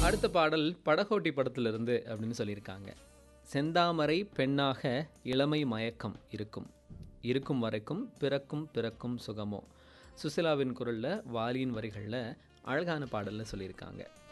அடுத்த பாடல் படகோட்டி படத்திலிருந்து அப்படின்னு சொல்லியிருக்காங்க. செந்தாமரை பெண்ணாக இளமை மயக்கம் இருக்கும் இருக்கும் வரைக்கும் பிறக்கும் பிறக்கும் சுகமோ. சுசிலாவின் குரலில் வாலியின் வரிகளில் அழகான பாடலில் சொல்லியிருக்காங்க.